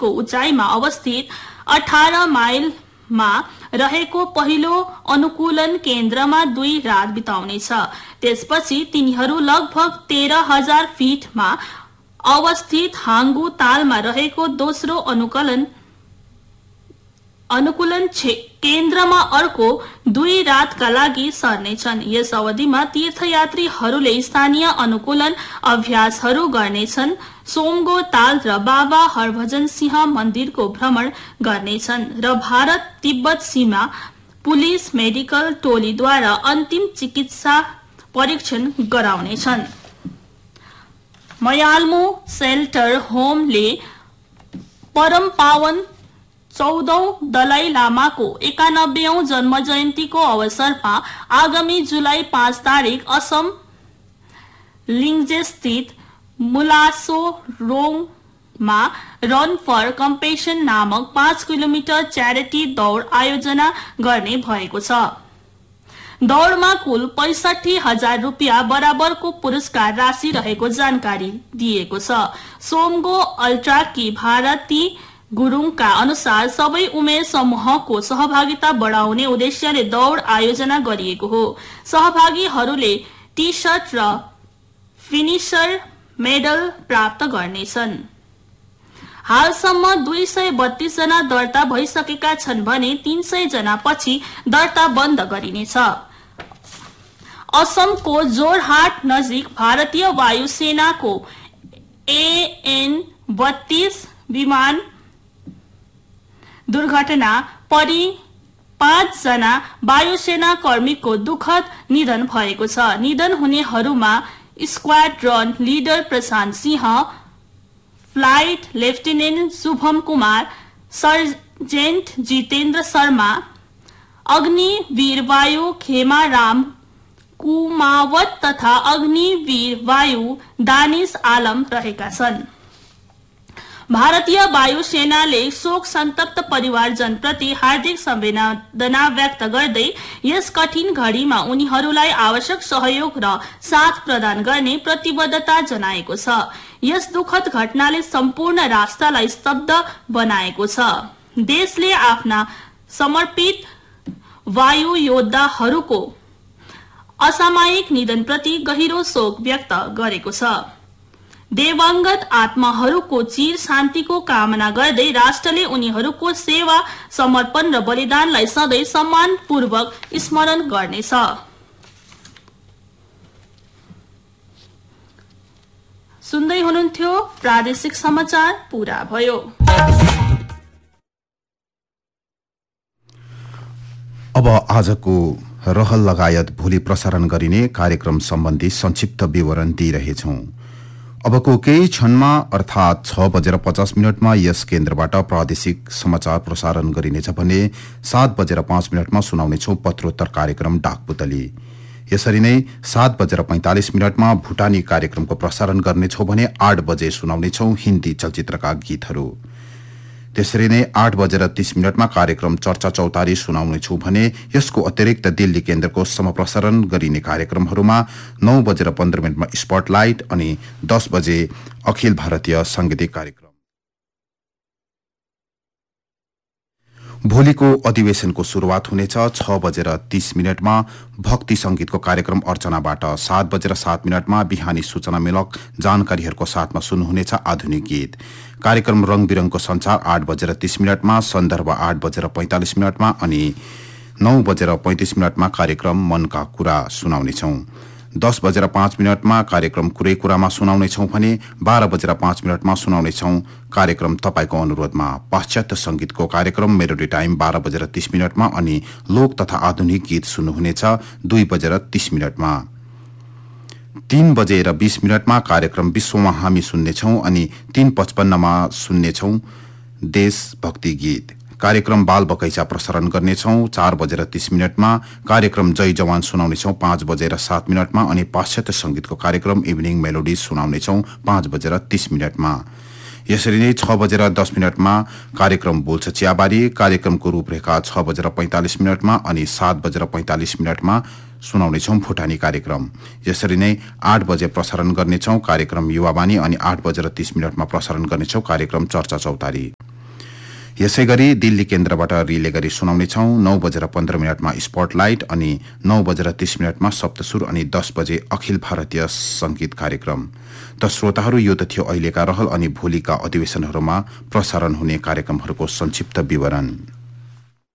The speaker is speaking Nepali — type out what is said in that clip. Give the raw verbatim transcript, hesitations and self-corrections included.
को उचाइमा अवस्थित अठार माइलमा रहेको पहिलो अनुकूलन केन्द्रमा दुई रात बिताउनेछ। त्यसपछि तिनीहरू लगभग तेह्र हजार फिटमा अवस्थित हाङ्गु तालमा रहेको दोस्रो अनुकूलन अनुकूलन केन्द्रमा अर्को दुई रातका लागि सर्नेछन्। यस अवधिमा तीर्थयात्रीहरूले स्थानीय अनुकूलन अभ्यासहरू गर्नेछन्, सोमगो ताल र बाबा हरभजन सिंह मन्दिरको भ्रमण गर्नेछन् र भारत तिब्बत सीमा पुलिस मेडिकल टोलीद्वारा अन्तिम चिकित्सा परीक्षण गराउनेछन्। मयाल्मो सेल्टर होमले परम पावन चौधौं दलाई लामाको एकानब्बेऔं जन्म जयन्तीको अवसरमा आगामी जुलाई पाँच तारिक असम लिङ्जेस्थित मुलासो रोङमा रन फर कम्पेसन नामक पाँच किलोमिटर च्यारिटी दौड़ आयोजना गर्ने भएको छ। दौड़मा कुल पैसठी हजार रुपियाँ बराबरको पुरस्कार राशि रहेको जानकारी दिएको छ। सोमगो अल्ट्राकी भारती गुरुङका अनुसार सबै उमेर समूहको सहभागिता बढाउने उद्देश्यले दौड़ आयोजना गरिएको हो। सहभागीहरूले टी शर्ट र फिनिशर मेडल प्राप्त गर्नेछन्। हालसम्म दुई सय बत्तीस जना दर्ता भइसकेका छन् भने तीन सय जना पछि दर्ता बन्द गरिनेछ। असमको जोरहाट नजिक भारतीय वायुसेनाको एएन बत्तीस विमान दुर्घटना परि पाँच जना वायुसेना कर्मीको दुखद निधन भएको छ। निधन हुनेहरूमा स्क्वाड्रन लिडर प्रशान्त Singh, flight lieutenant Shubham Kumar, sergeant Jitendra Sharma, Agniveer वायु खेमाराम कुमावत तथा अग्निवीर वायु दानिश आलम रहेका छन्। भारतीय वायुसेनाले शोक सन्तप्त परिवारजनप्रति हार्दिक संवेदना व्यक्त गर्दै यस कठिन घडीमा उनीहरूलाई आवश्यक सहयोग र साथ प्रदान गर्ने प्रतिबद्धता जनाएको छ। यस दुखद घटनाले सम्पूर्ण राष्ट्रलाई स्तब्ध बनाएको छ। देशले आफ्ना समर्पित वायु योद्धाहरूको असामयिक निधनप्रति गहिरो शोक व्यक्त गरेको छ। देवाङ्गत आत्माहरूको चिर शान्तिको कामना गर्दै राष्ट्रले उनीहरूको सेवा, समर्पण र बलिदानलाई सधैँ सम्मानपूर्वक स्मरण गर्नेछ। सुन्दै हुनुहुन्थ्यो प्रादेशिक समाचार पूरा भयो। अब आजको रहल लगायत भोलि प्रसारण गरिने कार्यक्रम सम्बन्धी संक्षिप्त विवरण दिइरहेछौं। अबको केही क्षणमा अर्थात छ बजेर पचास मिनटमा यस केन्द्रबाट प्रादेशिक समाचार प्रसारण गरिनेछ भने सात बजेर पाँच मिनटमा सुनाउनेछौं पत्रोत्तर कार्यक्रम डाकपुतली। यसरी नै सात बजेर पैंतालिस मिनटमा भुटानी कार्यक्रमको प्रसारण गर्नेछौं भने आठ बजे सुनाउनेछौं हिन्दी चलचित्रका गीतहरू। त्यसरी नै आठ बजेर तीस मिनटमा कार्यक्रम चर्चा चौतारी सुनाउनेछौं भने यसको अतिरिक्त दिल्ली केन्द्रको समप्रसारण गरिने कार्यक्रमहरूमा नौ बजेर पन्ध्र मिनटमा स्पटलाइट अनि दस बजे अखिल भारतीय सांगीतिक कार्यक्रम। भोलिको अधिवेशनको शुरूआत हुनेछ छ बजेर तीस मिनटमा भक्ति संगीतको कार्यक्रम अर्चनाबाट। सात बजेर सात मिनटमा बिहानी सूचनामूलक जानकारीहरूको साथमा सुन्नुहुनेछ आधुनिक गीत। कार्यक्रम रंग बिरंगको संचार आठ बजेर तीस मिनटमा, सन्दर्भ आठ बजेर पैंतालिस मिनटमा अनि नौ बजेर पैंतिस मिनटमा कार्यक्रम मनका कुरा सुनाउनेछौं। दस बजेर पाँच मिनटमा कार्यक्रम कुरै कुरामा सुनाउनेछौं भने बाह्र बजेर पाँच मिनटमा सुनाउनेछौं कार्यक्रम तपाईको अनुरोधमा। पाश्चात्य संगीतको कार्यक्रम मेलोडी टाइम बाह्र बजेर तीस मिनटमा अनि लोक तथा आधुनिक गीत सुन्नुहुनेछ दुई बजेर तीस मिनटमा। तीन बजेर बीस मिनटमा कार्यक्रम विश्वमा हामी सुन्नेछौं अनि तीन पचपन्नमा सुन्नेछौं देशभक्ति गीत। कार्यक्रम बाल बगैँचा प्रसारण गर्नेछौं चार बजेर तीस मिनटमा। कार्यक्रम जय जवान सुनाउनेछौं पाँच बजेर सात मिनटमा अनि पाश्चात्य संगीतको कार्यक्रम इभिनिङ मेलोडी सुनाउनेछौं पाँच बजेर तीस मिनटमा। यसरी नै छ बजेर दस मिनटमा कार्यक्रम बोल्छ चियाबारी। कार्यक्रमको रूपरेखा छ बजेर पैंतालिस मिनटमा अनि सात बजेर पैंतालिस मिनटमा सुनाउनेछौं भुटानी कार्यक्रम। यसरी नै आठ बजे प्रसारण गर्नेछौं कार्यक्रम युवावाणी अनि आठ बजेर तीस मिनटमा प्रसारण गर्नेछौं कार्यक्रम चर्चा चौतारी। यसै गरी दिल्ली केन्द्रबाट रिले गरी सुनाउनेछौं। नौ बजेर पन्ध्र मिनटमा स्पटलाइट अनि नौ बजेर तीस मिनटमा सप्तसुर अनि दस बजे अखिल भारतीय संगीत कार्यक्रम। त श्रोताहरू, यो त थियो अहिलेका रहल अनि भोलिका अधिवेशनहरूमा प्रसारण हुने कार्यक्रमहरूको संक्षिप्त विवरण।